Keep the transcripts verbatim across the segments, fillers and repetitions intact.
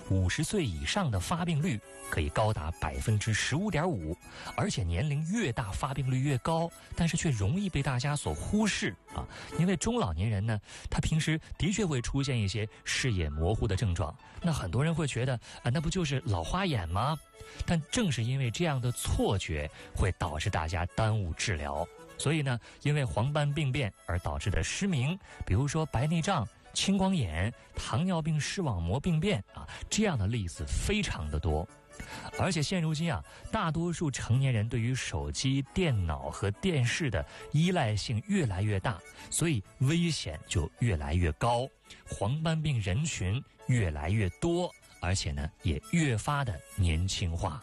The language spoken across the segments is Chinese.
五十岁以上的发病率可以高达百分之十五点五，而且年龄越大发病率越高，但是却容易被大家所忽视啊。因为中老年人呢，他平时的确会出现一些视野模糊的症状，那很多人会觉得啊，那不就是老花眼吗？但正是因为这样的错觉，会导致大家耽误治疗。所以呢，因为黄斑病变而导致的失明，比如说白内障、青光眼、糖尿病视网膜病变啊，这样的例子非常的多。而且现如今啊，大多数成年人对于手机、电脑和电视的依赖性越来越大，所以危险就越来越高，黄斑病人群越来越多，而且呢，也越发的年轻化。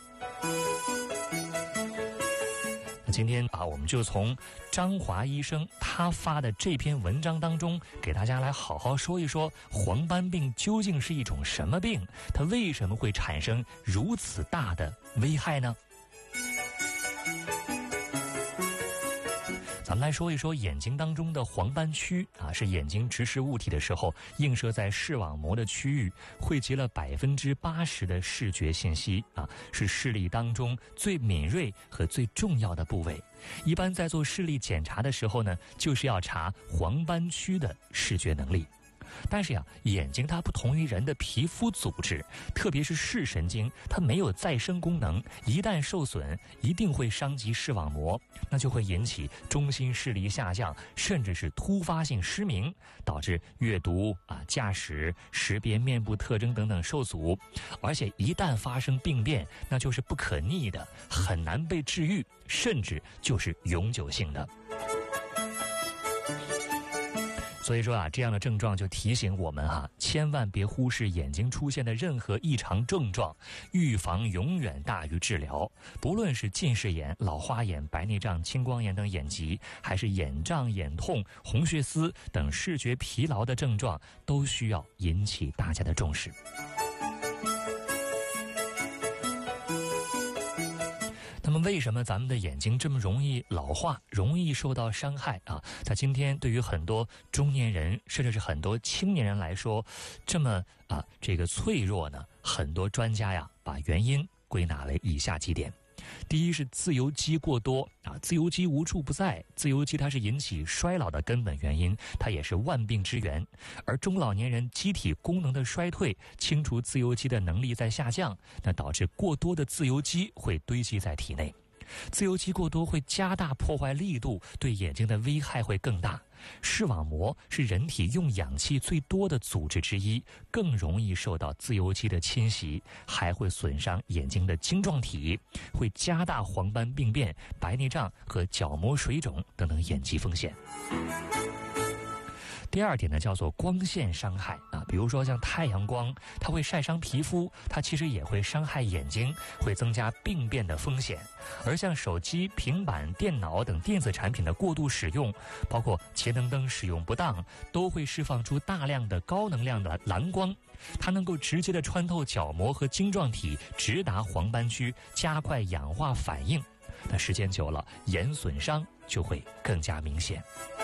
今天啊，我们就从张华医生他发的这篇文章当中，给大家来好好说一说黄斑病究竟是一种什么病，它为什么会产生如此大的危害呢？咱们来说一说眼睛当中的黄斑区啊，是眼睛直视物体的时候映射在视网膜的区域，汇集了百分之八十的视觉信息啊，是视力当中最敏锐和最重要的部位。一般在做视力检查的时候呢，就是要查黄斑区的视觉能力。但是呀，眼睛它不同于人的皮肤组织，特别是视神经，它没有再生功能，一旦受损，一定会伤及视网膜，那就会引起中心视力下降，甚至是突发性失明，导致阅读啊、驾驶、识别面部特征等等受阻。而且一旦发生病变，那就是不可逆的，很难被治愈，甚至就是永久性的。所以说啊，这样的症状就提醒我们啊，千万别忽视眼睛出现的任何异常症状，预防永远大于治疗。不论是近视眼、老花眼、白内障、青光眼等眼疾，还是眼胀、眼痛、红血丝等视觉疲劳的症状，都需要引起大家的重视。那么为什么咱们的眼睛这么容易老化，容易受到伤害啊？在今天对于很多中年人甚至是很多青年人来说，这么啊这个脆弱呢？很多专家呀把原因归纳为以下几点。第一是自由基过多啊，自由基无处不在，自由基它是引起衰老的根本原因，它也是万病之源。而中老年人机体功能的衰退，清除自由基的能力在下降，那导致过多的自由基会堆积在体内。自由基过多会加大破坏力度，对眼睛的危害会更大。视网膜是人体用氧气最多的组织之一，更容易受到自由基的侵袭，还会损伤眼睛的晶状体，会加大黄斑病变、白内障和角膜水肿等等眼疾风险。第二点呢，叫做光线伤害啊，比如说像太阳光，它会晒伤皮肤，它其实也会伤害眼睛，会增加病变的风险。而像手机、平板、电脑等电子产品的过度使用，包括节能灯使用不当，都会释放出大量的高能量的蓝光，它能够直接的穿透角膜和晶状体，直达黄斑区，加快氧化反应。那时间久了，眼损伤就会更加明显。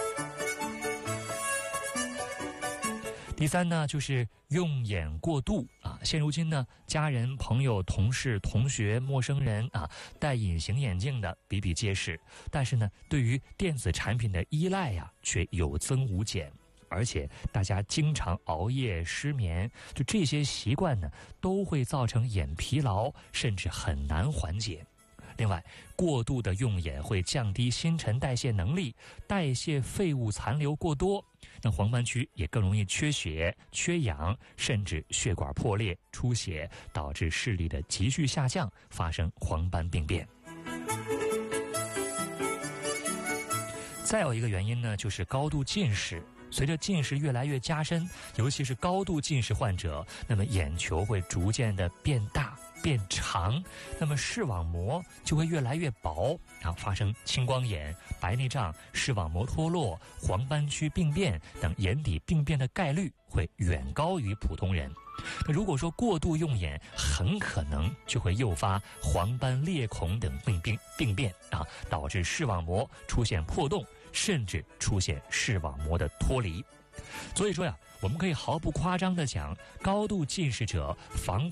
第三呢，就是用眼过度啊。现如今呢，家人、朋友、同事、同学、陌生人啊，戴隐形眼镜的比比皆是。但是呢，对于电子产品的依赖呀、啊，却有增无减。而且大家经常熬夜、失眠，就这些习惯呢，都会造成眼疲劳，甚至很难缓解。另外，过度的用眼会降低新陈代谢能力，代谢废物残留过多，那黄斑区也更容易缺血、缺氧，甚至血管破裂、出血，导致视力的急剧下降，发生黄斑病变。再有一个原因呢，就是高度近视。随着近视越来越加深，尤其是高度近视患者，那么眼球会逐渐的变大、变长，那么视网膜就会越来越薄，然后发生青光眼、白内障、视网膜脱落、黄斑区病变等眼底病变的概率会远高于普通人。那如果说过度用眼，很可能就会诱发黄斑裂孔等病病病变啊，导致视网膜出现破洞，甚至出现视网膜的脱离。所以说呀，我们可以毫不夸张地讲，高度近视者防